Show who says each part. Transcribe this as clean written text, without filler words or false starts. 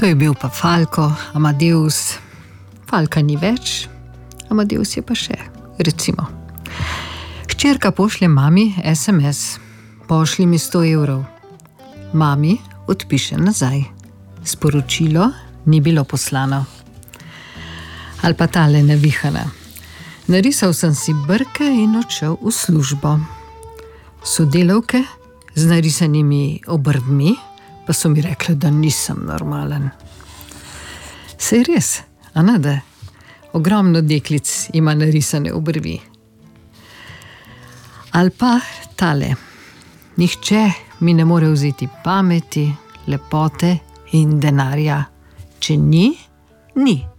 Speaker 1: To je bil pa Falko, Amadeus. Falka ni več, Amadeus je pa še, recimo. Hčerka pošlje mami SMS. Pošli mi 100 evrov. Mami odpiše nazaj. Sporočilo ni bilo poslano. Ali pa tale navihana. Narisal sem si brke in odšel v službo. Sodelavke z narisanimi obrvmi pa so mi rekli, da nisem normalen. Saj res, a ne da? Ogromno deklic ima narisane obrvi. Ali pa tale. Nihče mi ne more vzeti pameti, lepote in denarja. Če ni, ni.